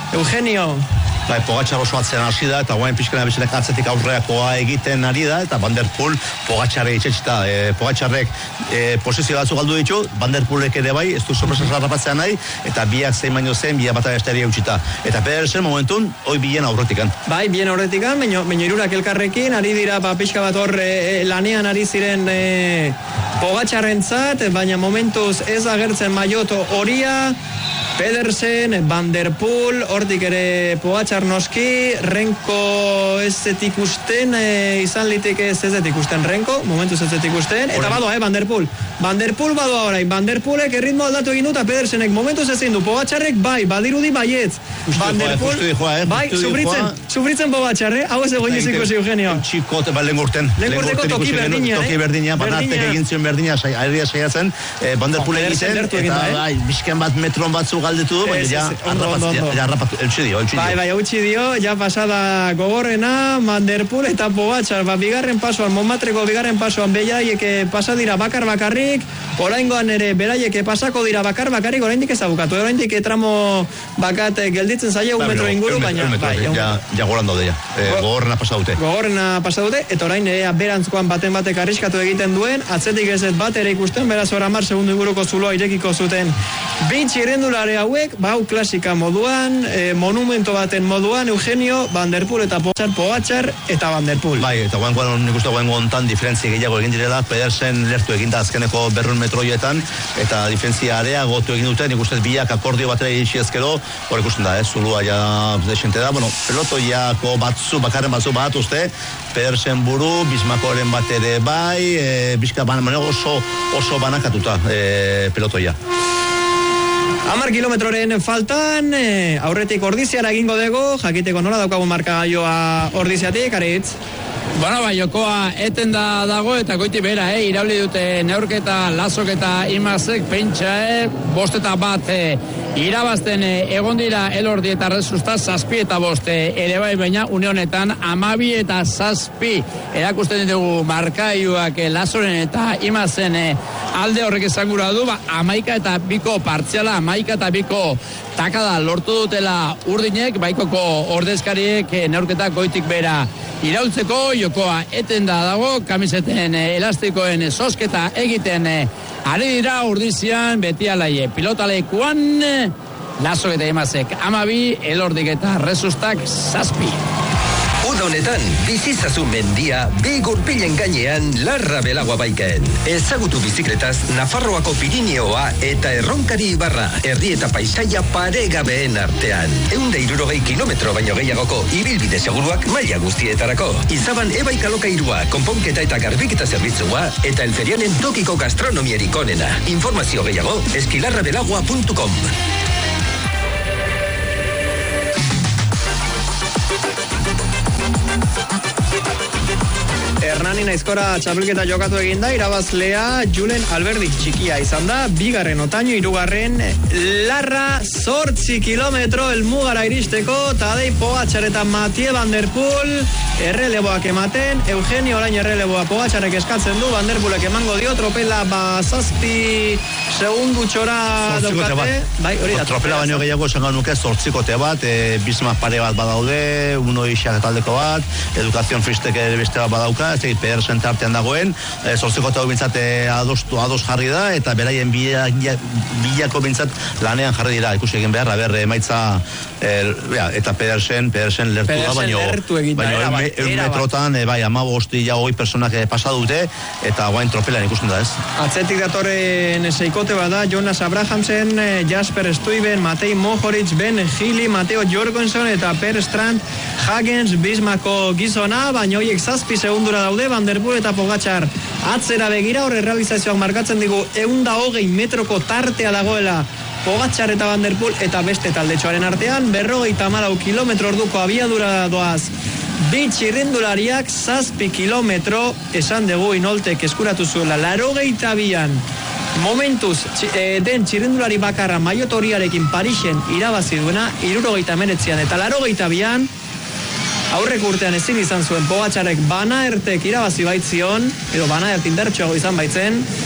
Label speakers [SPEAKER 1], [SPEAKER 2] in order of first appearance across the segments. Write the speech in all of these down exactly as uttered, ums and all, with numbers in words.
[SPEAKER 1] Eugenio.
[SPEAKER 2] Bai, Pogačar oso atzen hasi da, eta guain pixkena bezalek atzetik aurreakoa egiten ari da, eta Van der Poel Pogačarre itxetxita. E, Pogačarrek e, posizio batzu galdu ditu, Van der Poelek ere bai, ez du sorpresas harrapatzea nahi, eta biak zein baino zen, biak bata esteria utxita. Eta Pedersen momentun, hoi bien aurretikan.
[SPEAKER 1] Bai, bien aurretikan, baino, baino irurak elkarrekin, ari dira, ba, pixka bat hor e, lanean ari ziren e, Pogačarrentzat, baina momentuz ez agertzen maioto horia, Pedersen, Van der Poel, hortik ere Pogačar noski, Renko ez zet ikusten, e, izan liteke ez zet ikusten Renko, momentuz ez zet ikusten, eta badoa, eh, Van der Poel. Van der Poel badoa orain, Van der Poelek erritmo aldatu egin dut, Pedersenek momentuz ezin du, Pogačarrek bai, badirudi baietz. Van der Poel, bai, sufritzen, sufritzen Pogačar, eh? Hau ez egoin iziko zi, Eugenio.
[SPEAKER 2] Txikot, ba, lengurten.
[SPEAKER 1] Lengurteko toki berdina, eh?
[SPEAKER 2] Toki berdina, banartek egin zion berdina, aeria saiatzen, Van der Poel egiten, eta bai, bizken bat metron batzu galdetu du, baina ja, harrapatu, eutxi dio, eutxi dio.
[SPEAKER 1] Bai, bai, eutxi dio, ja pasada gogorrena, Van der Poel eta Pogačar, ba, bigarren pasoan, Montmartreko bigarren pasoan, beraiek pasa dira bakar bakarrik, oraingoan ere beraiek pasako dira bakar bakarrik, oraindik ez abukatu, oraindik tramo bakat gelditzen zaila un metro inguru, baina, bai,
[SPEAKER 2] ja, ja goran daude, ja, gogorrena pasa dute.
[SPEAKER 1] Gogorrena pasa dute, eta orain ere berantzkoan baten batek arriskatu egiten duen, atzetik ez ez bat ere ikusten, beraz hor hamar segundu inguruko zuloa irekiko zuten. Bi txirrendulari hauek, bau klasika moduan, e, monumento baten moduan, Eugenio, Van der Poel eta Pogačar, Pogačar eta Van der Poel.
[SPEAKER 2] Bai, eta guain guain nik uste guain gontan diferentzia gehiago egin direla, Pedersen lertu egin da azkeneko berrun metroietan, eta diferentzia area gotu egin dute, nik uste biak akordio batera iritsi ezkero, hor ikusten da, eh, zulua ja desente da, bueno, pelotoiako batzu, bakarren batzu bat uste, Pedersen buru, Bismakoren bat ere bai, e, bizka ban, oso, oso banakatuta e, pelotoia.
[SPEAKER 1] Hamar kilometroren faltan, e, aurretik ordiziara egingo dugu, jakiteko nola daukagun markagailua ordiziatik, Aritz?
[SPEAKER 3] Bueno, bai, jokoa eten da dago eta goiti bera, eh, irauli dute neurketa, lasok eta imazek, pentsa, eh, bost eta bat eh, irabazten eh, egon dira elordi eta resusta, zazpi eta bost eh, ere bai, baina une honetan amabi eta zazpi erakusten ditugu markaiuak eh, lasoren eta imazen eh, alde horrek ezagura du, ba, amaika eta biko partziala, amaika eta biko takada lortu dutela urdinek, baikoko ordezkariek eh, neurketa goitik bera iraultzeko, jokoa eten da dago, kamiseten eh, elastikoen eh, sosketa egiten eh, ari dira urdizian, beti alaie pilotalekuan, eh, laso eta emazek amabi, elordik eta resustak zazpi.
[SPEAKER 4] Uda honetan, bizizazu mendia, bi gurpilen gainean Larra Belagua baikaen. Ezagutu bizikletaz Nafarroako Pirineoa eta Erronkari Ibarra, herri eta paisaia paregabeen artean. Eunda irurogei kilometro baino gehiagoko ibilbide seguruak maila guztietarako. Izaban ebaik alokairua, konponketa eta garbiketa zerbitzua, eta elferianen tokiko gastronomierik onena. Informazio gehiago, eskilarrabelagua puntu com.
[SPEAKER 1] Hernani Naizkora txapelketa jokatu egin da, irabazlea Julen Alberdi txikia izan da, bigarren otaino, hirugarren Larra, zortzi kilometro elmugara iristeko, Tadej Pogačar eta Mathieu Van der Poel erreleboak ematen, Eugenio orain erreleboa Pogačarek eskatzen du, Van der Poelek emango dio, tropela bazazpi segundutxora daukate, bai, hori da.
[SPEAKER 2] Tropela baino gehiago esan nuke zortzikote bat, e, Bismarck pare bat badaude, uno Ixak taldeko bat, Edukazion Fistek ere beste bat badauka, ez egit Pedersen tartean dagoen, e, zortzikote hau bintzat adostu, ados jarri da, eta beraien bilako bintzat lanean jarri dira, ikusi egin behar, ber, emaitza, e, ja, eta Pedersen, Pedersen lertu da, baino, baino eun metrotan, e, bai, ama bosti ja hogei personak pasa dute, eta guain tropelan ikusten da, ez?
[SPEAKER 1] Atzetik datorren seikote bada, Jonas Abrahamsen, Jasper Stuyven, Matej Mohoric, Ben Gili, Mateo Jorgensen eta Per Strand, Hagens, Bismako gizona, baina horiek zazpi segundura daude, Van der Poel eta Pogačar atzera begira, horre realizazioak markatzen digu eunda hogei metroko tartea dagoela Pogačar eta Van der Poel eta beste taldetxoaren artean, berrogeita hamalau kilometro orduko abiadura doaz bi txirrindulariak zazpi kilometro esan dugu Inoltek eskuratu zuela larogeita bian momentuz e, den txirrindulari bakarra Maillot Horiarekin Parisen irabazi duena hirurogeita hemeretzian eta larogeita bian aurrek urtean ezin izan zuen Pogačarek Banaertek irabazi baitzion, edo Banaert indartxoago izan baitzen,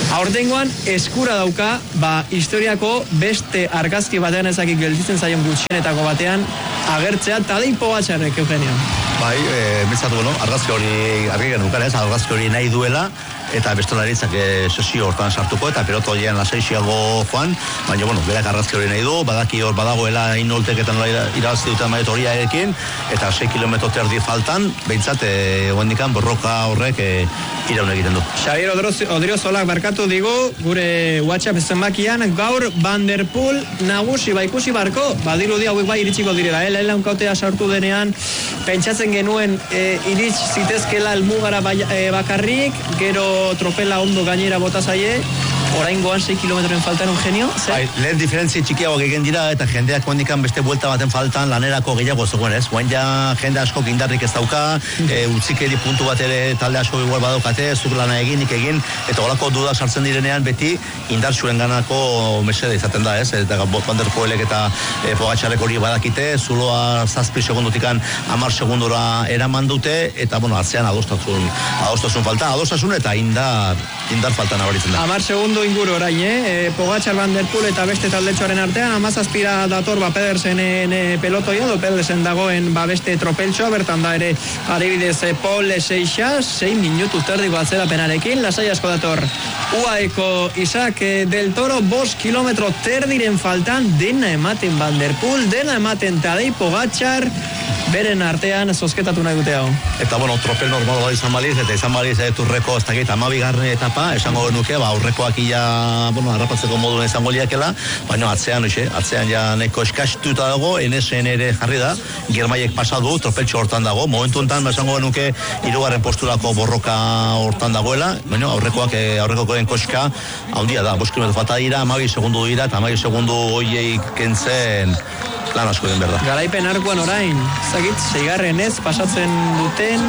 [SPEAKER 1] Aurtengoan eskura dauka, ba, historiako beste argazki batean ezakik gelditzen zaion gutxienetako batean agertzea Tadej Pogačarrek, Eugenio.
[SPEAKER 2] Bai, e, bizatu, bueno, argazki hori argi genukan ez, argazki hori nahi duela, eta bestolaritzak e, sesio hortan sartuko, eta peloto jean lasaixiago joan, baina, bueno, berak argazki hori nahi du, badaki hor badagoela inolteketan irabazi duten maiotoria ekin, eta sei kilometro terdi faltan, behintzat, e, guendikan borroka horrek e, iraun egiten du.
[SPEAKER 1] Xavier Odriozolak barkatu digu, gure WhatsApp zenbakian, gaur Van der Poel nagusi, ba ikusi barko, badirudi hauek bai iritsiko direla, eh? Lehen launkautea sartu denean, pentsatzen genuen e, irits zitezkela elmugara bai, e, bakarrik, gero tropela ondo gainera bota zaie, oraingoan sei kilometroen faltan, Eugenio?
[SPEAKER 2] Bai, lehen diferentzi txikiago egin dira, eta jendeak guendikan beste buelta baten faltan lanerako gehiago zegoen, ez? Guain ja jende asko indarrik ez dauka, e, utzikeri puntu bat ere talde asko igual badaukate, zuk lana eginik egin, eta holako dudak sartzen direnean beti indar zuen ganako mesede izaten da, ez? Eta Van der Poelek eta e, Pogačarrek hori badakite, zuloa zazpi segundutikan hamar segundora eraman dute, eta bueno, atzean adostasun, adostasun falta, adostasun eta indar, indar falta nabaritzen da.
[SPEAKER 1] hamar segundo inguru orain, eh? Pogačar, Van der Poel eta beste taldetxoaren artean, hamazazpira dator ba Pedersenen e, pelotoia, do Pedersen dagoen ba beste tropeltxoa, bertan da ere adibidez e, Paul Seixas, sei minutu terdiko atzerapenarekin, lasai asko dator U A Eko Isaac e, del Toro, bost kilometro terdiren faltan, dena ematen Van der Poel, dena ematen Tadej Pogačar, beren artean zozketatu nahi dute hau.
[SPEAKER 2] Eta bueno, tropel normal bat izan baliz, eta izan baliz e, turreko ez dakit amabigarren etapa, esango genuke, ba, aurrekoak ia, bueno, harrapatzeko moduen izango liakela, baina atzean, oixe, atzean ja neko eskastuta dago, N S N ere jarri da, Germaiek pasadu, tropeltxo hortan dago, momentu honetan, ba, esango genuke, hirugarren posturako borroka hortan dagoela, baina aurrekoak, e, aurrekokoen koska, handia da, bost kilometro falta dira, amabi segundu dira, eta amabi segundu hoiei kentzen, lan asko den berda.
[SPEAKER 1] Garaipen arkuan orain, zagit, seigarren ez pasatzen duten,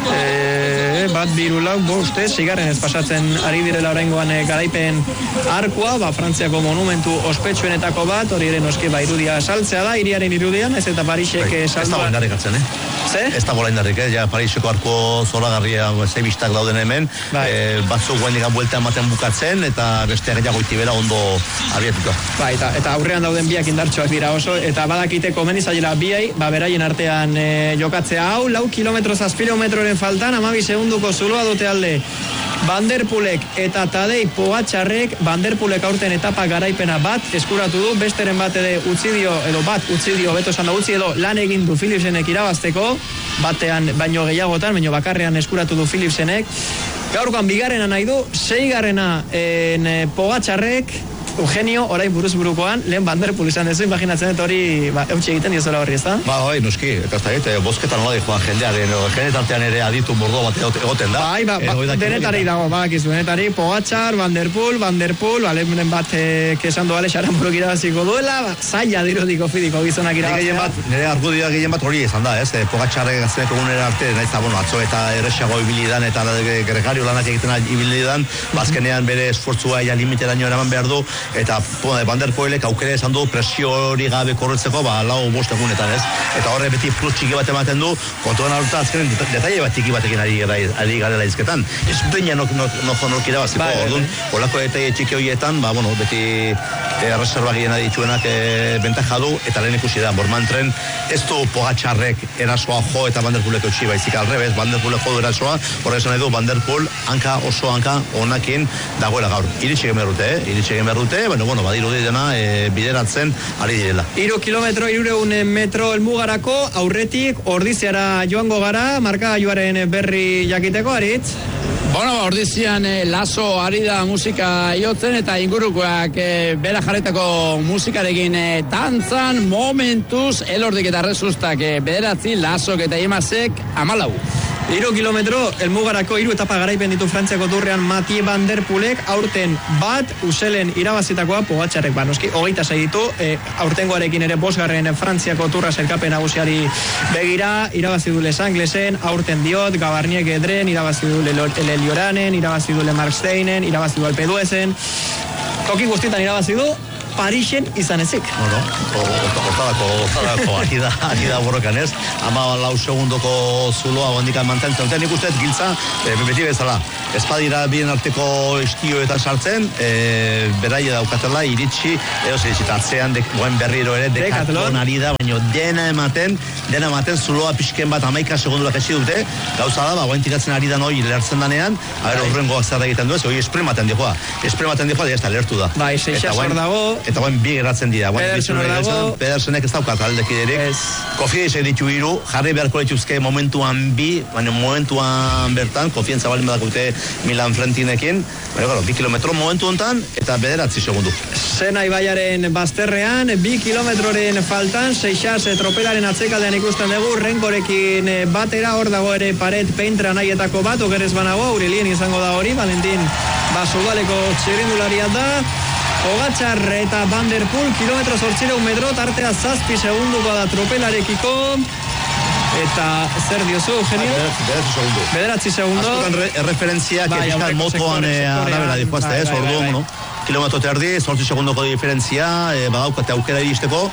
[SPEAKER 1] e, bat biru lau, bost ez, seigarren ez pasatzen ari direla oraingoan e, garaipen arkua, ba, Frantziako monumentu ospetsuenetako bat, hori ere noski ba irudia saltzea da, iriaren irudian, ez eta Parisek
[SPEAKER 2] bai,
[SPEAKER 1] saltua.
[SPEAKER 2] Ez da bola indarrik atzen, eh?
[SPEAKER 1] Ze?
[SPEAKER 2] Ez da bola indarrik, eh? Ja, Pariseko arko zoragarria zeibistak dauden hemen,
[SPEAKER 1] bai.
[SPEAKER 2] e, batzuk guendikan buelta ematen bukatzen, eta beste gehiago itibera ondo abietuta.
[SPEAKER 1] Ba, eta, eta aurrean dauden biak indartxoak dira oso, eta badakite komeni zaiela biai, ba, beraien artean e, jokatzea hau, lau kilometro zazpilometroren faltan, amabi segunduko zuloa dute alde. Van der Poelek eta Tadej Pogačarrek, Van der Poelek aurten etapa garaipena bat eskuratu du, besteren bat ere utzi dio, edo bat utzi dio, beto esan da utzi edo lan egin du Philipsenek irabazteko, batean baino gehiagotan, baino bakarrean eskuratu du Philipsenek. Gaurkoan bigarrena nahi du, seigarrena en, Pogačarrek, Eugenio, orain buruz burukoan, lehen Van der Poel izan dezu, imaginatzen dut hori, ba, eutxe egiten diozola horri, ez da?
[SPEAKER 2] Ba, bai, noski, eta ez da egite, bosketan nola joan jendearen, jenetartean ere aditu mordo bat egoten da.
[SPEAKER 1] Bai, ba, ba, denetari dago, badakizu, denetari, Pogačar, Van der Poel, Van der Poel, ba, lehen bat, eh, kesan doale, xaranburuk irabaziko duela, ba, zaila dirudiko fidiko gizonak irabazia.
[SPEAKER 2] Nire argudia gehien bat hori izan da, ez, Pogačarrek gazteneko egunera arte, nahiz da, bueno, atzo eta erresago ibilidan, eta gregario lanak egiten ibilidan, bazkenean bere esfortzua ja limiteraino eraman behar du, eta Van der Poelek aukera izan du presio hori gabe korretzeko, ba, lau bost egunetan, ez? Eta horre beti plus txiki bat ematen du, kontuan aurta azkenen detaile bat txiki batekin ari, ari garela izketan. Ez duena no, no, no jonok irabaziko, ba, orduan, holako detaile txiki horietan, ba, bueno, beti e, reserva gehien aditzuenak e, bentaja du, eta lehen ikusi da, Bormantren, ez du Pogačarrek erasoa jo eta Van der Poelek eutxi baizik alrebez, Van der Poelek jo du erasoa, horre esan edu, Van der Poel, hanka oso hanka onakin dagoela gaur. Iritsi egin berrute, eh? Iritsi egin berrute, bueno, bueno, badiru dena e, bideratzen ari direla.
[SPEAKER 1] Iru kilometro, irureun metro elmugarako, aurretik, ordiziara joango gara, markagailuaren berri jakiteko, Aritz?
[SPEAKER 3] Bueno, ordizian eh, laso ari da musika iotzen eta ingurukoak eh, bera jarretako musikarekin eh, tantzan, momentuz, elordik eta rezustak eh, bederatzi, lasok eta imazek amalau.
[SPEAKER 1] Iru kilometro, elmugarako hiru etapa garaipen ditu Frantziako turrean Mathieu Van der Poelek, aurten bat, uselen irabazitakoa Pogačarrek, ba, noski, hogeita segitu, e, aurtengoarekin ere bosgarren Frantziako turra zerkapen nagusiari begira, irabazi du Les Anglesen, aurten diot, Gabarniek edren, irabazi du Lelioranen, irabazi du Mark Steinen, irabazi du Alpe d'Huezen, toki guztietan irabazi du, Parisen izan ezik.
[SPEAKER 2] Bueno, hortadako, hortadako, ari da, ari da borrokan ez, ama lau segundoko zuloa gondikan mantentzen, nik usteet giltza, e, beti bezala, ez badira bien arteko estio eta sartzen, e, beraia daukatela iritsi, edo zeitzit, atzean goen berriro ere, Decathlon ari da, baina dena ematen, dena ematen zuloa pixken bat amaika segunduak esi dute, gauza da, ba, goen tiratzen ari da noi lertzen danean, aber horrengoak zer egiten du ez, hori esprematen dihoa, esprematen dihoa, ez da lertu da.
[SPEAKER 1] Bai, seixas hor dago.
[SPEAKER 2] Eta goen bi geratzen dira.
[SPEAKER 1] Pedersen hor dago.
[SPEAKER 2] Pedersenek ez daukat aldekiderik. Kofidisek ditu hiru, jarri beharko dituzke momentuan bi, baina momentuan bertan, konfientza balin badakute Milan Frentinekin, baina gero, bi kilometro momentu hontan, eta bederatzi segundu.
[SPEAKER 1] Sena ibaiaren bazterrean, bi kilometroren faltan, seixas tropelaren atzekaldean ikusten dugu, renkorekin batera, hor dago ere paret peintra nahietako bat, ogerez banago, Aurelien izango da hori, Valentin Basudaleko txirrindularia da, Pogačar eta Van der Poel, kilometro zortzireun metro, tartea zazpi segunduko da tropelarekiko, eta zer diozu, Eugenio?
[SPEAKER 2] Bederatzi segundu.
[SPEAKER 1] Bederatzi segundu.
[SPEAKER 2] Askotan erreferentziak egizkan motoan arabera dihoazte, ez, orduan, kilometro terdi, zortzi segundoko diferentzia, badaukate aukera iristeko.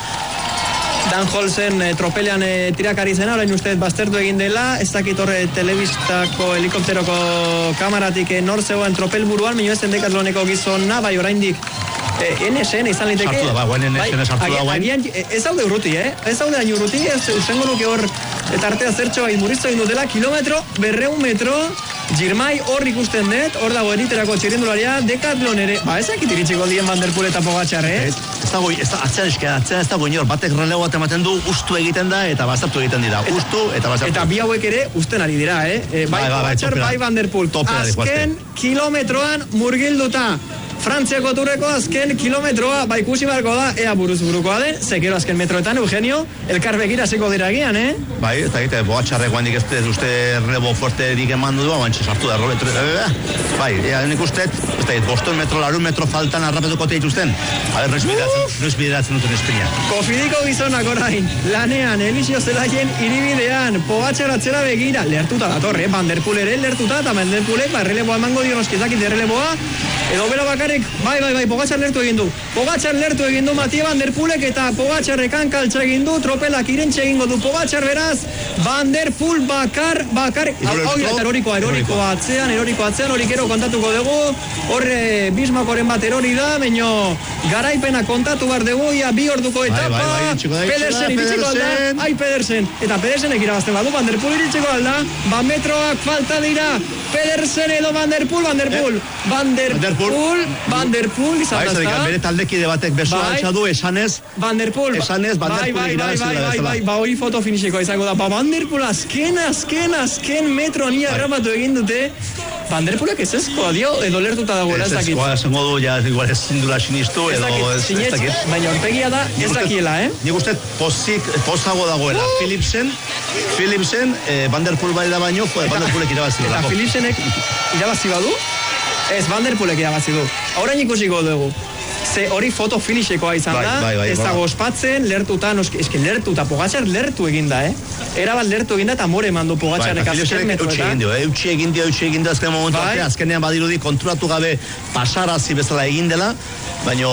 [SPEAKER 1] Dan Holsen eh, tropelean eh, tirakari zena, orain uste baztertu egin dela, ez dakit horre telebistako helikopteroko kamaratik eh, nor zegoen tropelburuan, minio ezen Decathloneko gizona, bai oraindik eh, N S N izan liteke.
[SPEAKER 2] Sartu da, ba, guen N S N sartu da, guen.
[SPEAKER 1] Agian, ez daude urruti, eh? Ez daude hain urruti, ez usengo nuke hor, eta artea zertxo bai murriztu egin dutela, kilometro, berreun metro, Girmay hor ikusten dut, hor dago eriterako txirrindularia, Decathlon ere, ba ezakit iritsiko dien Van der Poel eta Pogačar, eh?
[SPEAKER 2] Ez dago, ez da, atzean eska, atzean ez dago inor, batek relego bat ematen du, ustu egiten da, eta bazartu egiten dira, ustu eta bazartu.
[SPEAKER 1] Eta bi hauek ere usten ari dira, eh? E, bai, Pogačar, bai Van der Poel. Azken kilometroan murgilduta. Frantziako turreko azken kilometroa, ba ikusi beharko da, ea buruz burukoa den, zekero azken metroetan, Eugenio, elkar begira zeko dira gian, eh?
[SPEAKER 2] Bai, eta egite, Pogačarrek guandik ez dut uste rebo fuerte erik eman du, bantxe sartu da, Roberto, bai, ea, nik uste, ez da, boston metro, larun metro faltan arrapetuko teituzten, a ber, noiz bideratzen duten espina.
[SPEAKER 1] Kofidiko gizonak orain, lanean, Elisio Zelaien iribidean, Pogačar atzera begira, lertuta datorre, Van der Poel ere lertuta, eta Van der Poelek, ba, erreleboa emango dio noskizakit erreleboa, edo bera bakarrik, bai, bai, bai, Pogačar lertu egin du. Pogačar lertu egin du Mattia Van der Poelek eta Pogačarrek hankaltza egin du, tropelak irentxe egingo du Pogačar beraz, Van der Poel bakar, bakar, hau eta erorikoa, erorikoa atzean, erorikoa atzean, hori gero kontatuko dugu, horre Bismakoren bat erori da, baino garaipena kontatu bar dugu, ia bi orduko etapa, Pedersen iritsiko alda, ai Pedersen, eta Pedersenek irabazten badu, Van der Poel iritsiko alda, ba metroak falta dira, Pedersen edo Van der Poel, Van der Poel, Van der Poel, Van der Poel izan da ezta.
[SPEAKER 2] Bere taldekide batek beso altza du esanez.
[SPEAKER 1] Van der Poel.
[SPEAKER 2] Esanez Van der Poel irabazi da.
[SPEAKER 1] Bai, bai, ba hori foto finisheko izango da. Ba Van der Poel azken, azken, azken metro ni harrapatu egin dute. Van der Poelek ez ezkoa dio, edo lertuta dagoela ez dakit. Ez ezkoa, esango
[SPEAKER 2] du, ja, igual ez zindula sinistu, edo ez dakit.
[SPEAKER 1] Baina horpegia da, ez dakiela, eh?
[SPEAKER 2] Nik uste pozik, pozago dagoela. Philipsen, Philipsen, Van der Poel bai da baino, Van der Poelek irabazi da.
[SPEAKER 1] Eta Philipsenek irabazi badu? Ez, Van der Poelek irabazi du. Orain ikusiko dugu. Ze hori foto finishekoa izan da, bai, bai, bai, ez dago ospatzen, lertuta, noski, eske lertuta, Pogačar lertu eginda, eh? Erabat lertu eginda eta more mandu Pogačarek azken metroetan.
[SPEAKER 2] Eutxi egin dio, eutxi egin dio azken momentu arte, azkenean badirudi konturatu gabe pasarazi bezala egin dela, baino...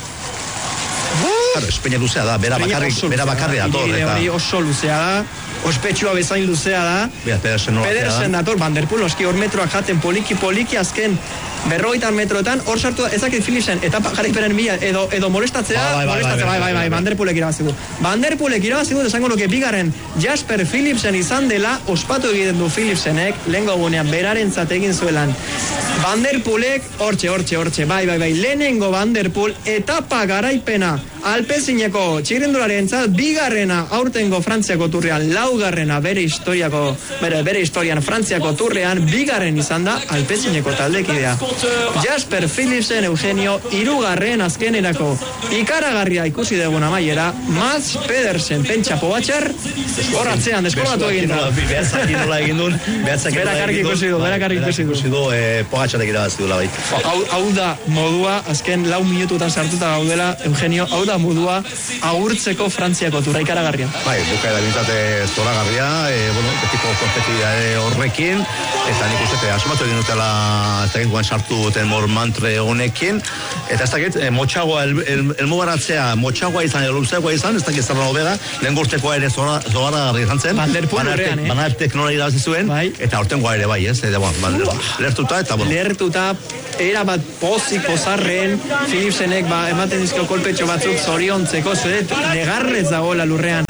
[SPEAKER 2] Claro, espeina luzea da, bera bakarri, bera bakarri dator.
[SPEAKER 1] Hori oso luzea da, ospetsua bezain luzea da. Pedersen dator, Van der Poel, oski hor metroak jaten poliki poliki azken berroitan metroetan, hor sartu ezakit Philipsen, etapa jarripenen bila, edo, edo molestatzea,
[SPEAKER 2] bai, bai,
[SPEAKER 1] molestatzea, bai, bai, bai, Van der Poelek irabazi du. Van der Poelek irabazi du, esango nuke bigarren Jasper Philipsen izan dela, ospatu egiten du Philipsenek, lehengo gunean, berarentzat egin zuelan. Van der Poelek, hortxe, hortxe, hortxe, bai, bai, bai, lehenengo Van der Poel, etapa garaipena, Alpezineko txirrindularentzat, bigarrena aurtengo Frantziako turrean, laugarrena bere historiako, bere, bere historian Frantziako turrean, bigarren izan da Alpezineko taldekidea. Jasper Philipsen, Eugenio, hirugarren azkenerako ikaragarria ikusi dugun amaiera, Mats Pedersen, pentsa Pogačar, horatzean, deskolatu egin da.
[SPEAKER 2] Behatzak inola egin duen, behatzak
[SPEAKER 1] inola egin duen. Berak ikusi du, berak ikusi du.
[SPEAKER 2] Ikusi du, Pogačarek irabazi du labait.
[SPEAKER 1] Hau da modua, azken lau minututan sartuta gaudela, Eugenio, hau da modua agurtzeko Frantziako tura ikaragarria.
[SPEAKER 2] Bai, buka edabintate zoragarria, e, bueno, betiko kompetidea horrekin, eta nik uste, asumatu egin dutela, ez da egin sartu hartu duten mor mantre honekin, eta ez dakit, eh, motxagoa, el, el, elmugaratzea, motxagoa izan, elurtzeagoa izan, ez dakit zerra nobega, lehen gurtekoa ere zogarra garri izan zen,
[SPEAKER 1] Vanderpool
[SPEAKER 2] Banartek nola irabazi zuen, bai. Eta aurtengoa ere bai, ez? Eta, bueno, lertuta eta, bueno.
[SPEAKER 1] Lertuta, era bat pozik pozarren, Philipsenek ba, ematen dizko kolpetxo batzuk zoriontzeko, zuet, negarrez dagoela lurrean.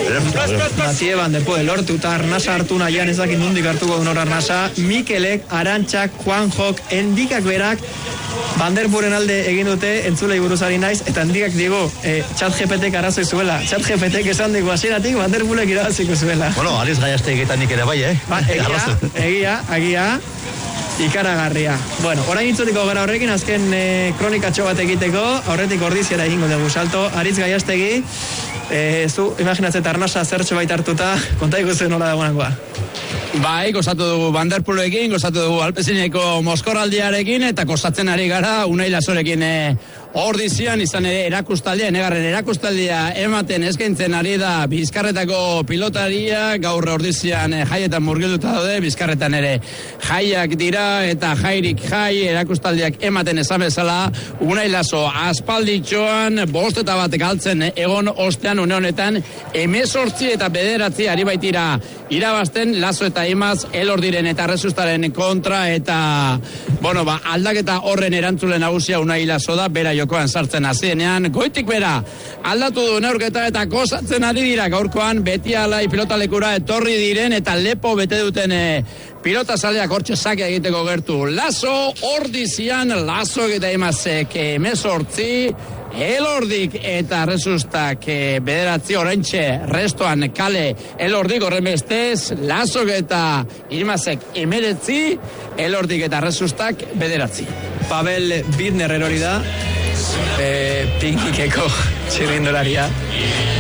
[SPEAKER 1] Matie Vanderpool, lortuta, arnasa hartu nahian, ezakin nundik hartuko duen hor arnasa, Mikelek, Arantxak, Juanjok, endikak berak, Vanderpoolen alde egin dute, entzulei buruzari naiz, eta endikak digo, eh, chat G P T-ek arazoi zuela. Chat G P T-ek esan digu hasieratik Vanderpoolek irabaziko zuela.
[SPEAKER 2] Bueno, Ariz Gaiastegetan nik ere bai, eh?
[SPEAKER 1] Ba, egia, egia, egia, ikaragarria. Bueno, orain itzuliko gara horrekin, azken eh, kronikatxo bat egiteko, aurretik ordiziera egingo dugu salto. Ariz Gaiastegi, eh, zu, imaginatzeta arnasa zertxo baita hartuta, kontaiko zuen nola dagoenangoa.
[SPEAKER 3] Bai, gozatu dugu Vanderpoolekin, gozatu dugu Alpezineko Moskorraldiarekin, eta gozatzen ari gara Unai Lasorekin e, ordizian izan ere erakustaldia, negarren erakustaldia ematen eskaintzen ari da Bizkarretako pilotaria, gaur ordizian e, jaietan murgilduta daude, Bizkarretan ere jaiak dira, eta jairik jai erakustaldiak ematen esan bezala, Unai Laso aspalditxoan, bost eta bat galtzen egon ostean une honetan, hemezortzi eta bederatzi ari baitira irabazten Laso eta Imaz Elordiren eta Resustaren kontra, eta bueno, ba, aldaketa horren erantzule nagusia Unai Laso da, bera jokoan sartzen hasienean, goitik bera aldatu du neurketa eta gozatzen ari dira gaurkoan beti alai pilotalekura etorri diren eta lepo bete duten e, pilota zaleak hortxe sakea egiteko gertu. Laso ordizian, Laso eta Imazek hemezortzi, Elordik eta Resustak e, bederatzi oraintxe restoan kale Elordik horren bestez, Lasok eta Imazek emeretzi, Elordik eta Resustak bederatzi.
[SPEAKER 1] Pavel Bidner erori da, e, Pinkikeko txirrindolaria.